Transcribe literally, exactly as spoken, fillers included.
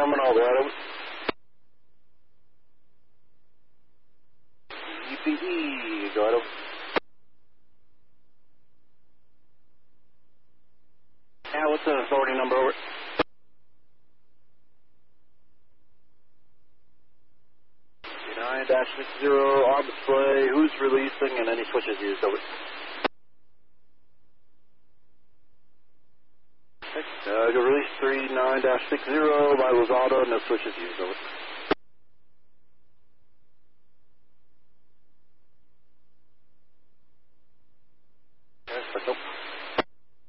terminal, go ahead. E P E, go ahead. Yeah, what's the authority number, over? nine dash six zero on display, who's releasing and any switches used, over. Uh, go release three nine dash six zero by Lozado, no switches used, over.